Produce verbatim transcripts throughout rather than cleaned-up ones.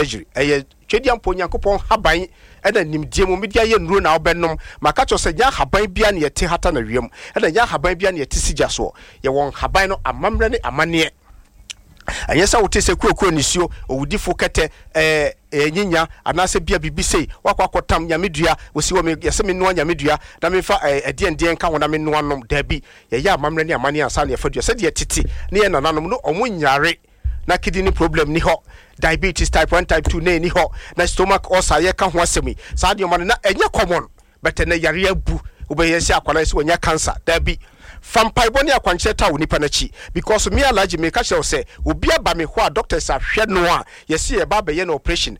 surgery eye twediam po Nyankopon haban ena nimdie mu media ye nuro na obennom maka cho se nya haban bia na yete hata na wiem ena nya haban bia na yete sigya so ye won haban no amamre ne amane anyesa wote se kuokuo nisio owudifo kete eh enyinya anase bia bibisei wakwa kotam nyamedua wosi wo me yese me no nyamedua na me fa ede ende nka wona me no anom dabi ye ya amamre ne amane ansa ne afadua se de titi ne ye nananom no omo nyare na kidney problem ni ho diabetes type one type two ne ni ho na stomach ulcer ye ka ho asemi sa de omane na enye common but na yare abu obeyesi akwala se wonya cancer dabi fampai boni akwanche ta woni panachi because me allergy me ka shall say obi aba me ho a doctors ahwe no a yesi e ba be ye na operation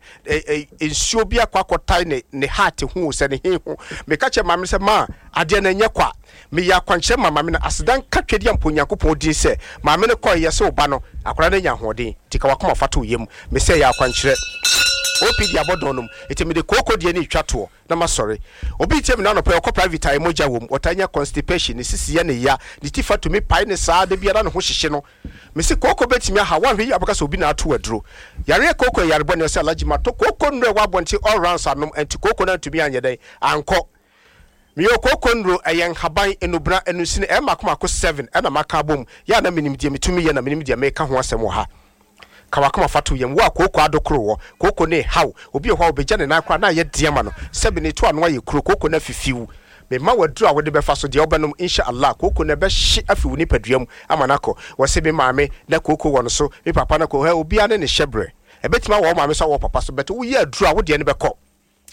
ensuo bi akwakotai ne ne heart hu se ne he hu me ka che ma me se ma ade na nye kwa me ya kwanche mama me na asedan ka twedi ampo Nyankopon din se ma me ne koy yesi oba no akwara na nya hoden tika wakoma fato yem me se ya kwanche O P D abodonum eti me de koko de ni twato na ma sorry obi tie me na no pe ko private ay moja wom otanya constipation ni sisi ya ne ya ni tifa to me pai ne saa de bia na ho hyehye no me se koko betimi ha wan hwe abaka so obi na ato aduro yare koko yare bone se alaji mato koko nre wa bonti all rounds anom enti koko na tumi anye den anko me yo koko nro ayen haban enubra enusine e makoma ko seven e na maka bom ya na minim die metumi ya na minim die me ka ho asem ha kawakama fatu yem wa koko adokro wo koko ne haw obi ho obegya ne na akra na ye diema no sebe ne to ano aye kro koko na fifiu me ma wadru a wode be fa so de obanom insha Allah koko na be hye afiwu ni paduam amanako wo se be maame na koko wo no so me papa na ko ha obi ane ne hyebre ebetima wo maame so wo papa so bet wo ye adru a wode ne be ko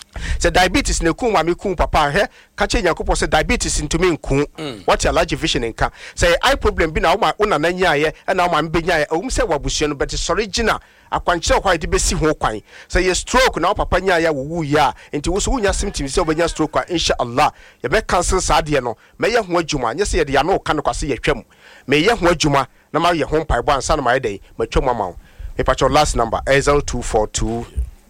se diabetes ne kun maame kun papa he ka che Nyankopon se diabetes ntumi nkun what allergy vision nka say eye problem bi na wo una na nyaaye na wo maame be nyaaye o se wabusu no bet original akwanche kwa de besi ho kwan say ye stroke na wo papa nyaaye wo wu ya enti wo so wunya symptoms se obenya stroke kwa insha Allah ye be cancel saade no me ye ho adwuma nye se ye de ya no ka no kwase ye twam me ye ho adwuma na ma ye ho mpai bo ansa na ma ye dey ma twam amawo me pacho last number zero two four two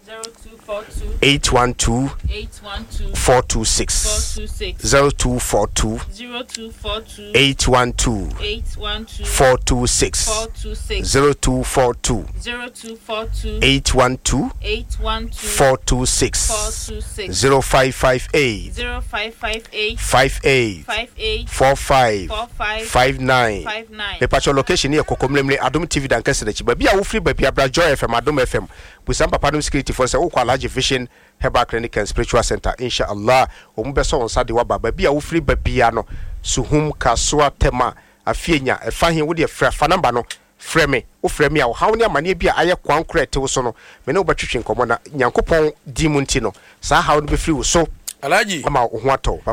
eight one two four two six zero two four two eight one two four two six zero two four two eight one two four two six zero five five eight five eight four five five nine the patch location here kokomlemle Adom T V dan kase da chi ba bia wo free ba bia bra Joy F M Adom F M busam papa no security for say wo kwa large vision Herbal Clinic and Spiritual Center insha Allah o mu beso on sade wa baba bia wo free ba bia no suhum kasoa tema afienya e fa hen wo de fra fa number no frɛ me wo frɛ me a wo hawo ne amane bia aye kwan korete wo so no me ne wo batwetwe nkomo na Nyankopon di mu nti no saa hawo no be free wo so Alaji ama wo ho atɔ